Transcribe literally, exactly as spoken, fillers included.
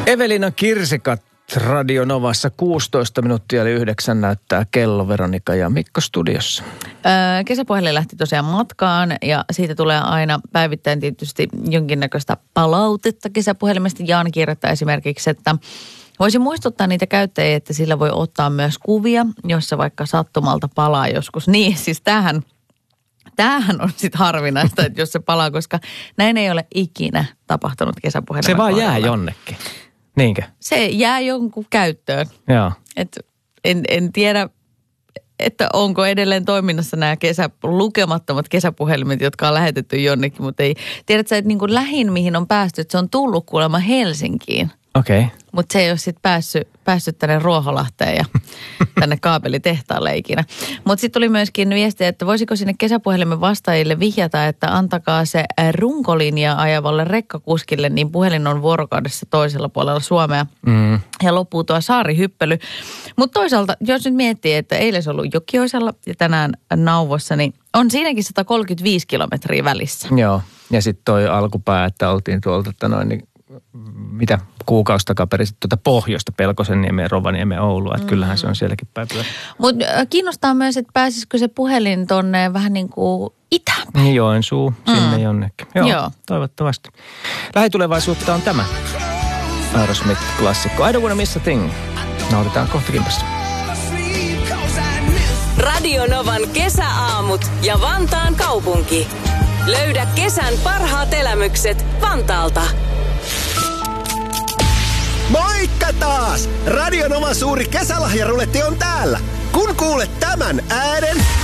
Evelina Kirsikat Radio Novassa kuusitoista minuuttia eli yhdeksän näyttää kello. Veronika ja Mikko studiossa. Öö, kesäpuhelin lähti tosiaan matkaan ja siitä tulee aina päivittäin tietysti jonkinnäköistä palautetta kesäpuhelimesta. Jaana kirjoittaa esimerkiksi, että voisi muistuttaa niitä käyttäjiä, että sillä voi ottaa myös kuvia, jossa vaikka sattumalta palaa joskus. Niin, siis tämähän, tämähän on sitten harvinaista, että jos se palaa, koska näin ei ole ikinä tapahtunut kesäpuhelimen Se vaan kohdalla. jää jonnekin. Niinkö? Se jää jonkun käyttöön. Joo. Et en, en tiedä, että onko edelleen toiminnassa nämä kesä, lukemattomat kesäpuhelimet, jotka on lähetetty jonnekin, mutta ei. Tiedätkö, että niin kuin lähin, mihin on päästy, että se on tullut kuulemma Helsinkiin. Okei. Okay. Mutta se ei ole sitten päässyt, päässyt tänne Ruoholahteen ja tänne kaapelitehtaalle ikinä. Mutta sitten tuli myöskin viestiä, että voisiko sinne kesäpuhelimen vastaajille vihjata, että antakaa se runkolinjaa ajavalle rekkakuskille, niin puhelin on vuorokaudessa toisella puolella Suomea. Mm. Ja loppuu tuo saarihyppely. Mutta toisaalta, jos nyt miettii, että eilen se on ollut Jokioisella ja tänään Nauvossa, niin on siinäkin sata kolmekymmentäviisi kilometriä välissä. Joo, ja sitten toi alkupää, että oltiin tuolta, että noin niin mitä kuukausi takaperin sitten tuota pohjoista Pelkosenniemen, Rovaniemen, Oulua. Että mm. kyllähän se on sielläkin päin. Mutta kiinnostaa myös, että pääsisikö se puhelin tonne vähän niin kuin itään. Niin Joensuu, sinne mm. jonnekin. Joo, Joo, toivottavasti. Lähitulevaisuutta on tämä Aerosmith-klassikko. I don't wanna miss a thing. Nautitaan kohta kimpassa. Radio Novan kesäaamut ja Vantaan kaupunki. Löydä kesän parhaat elämykset Vantaalta. Moikka taas! Radio Novan suuri kesälahjaruletti on täällä. Kun kuulet tämän äänen,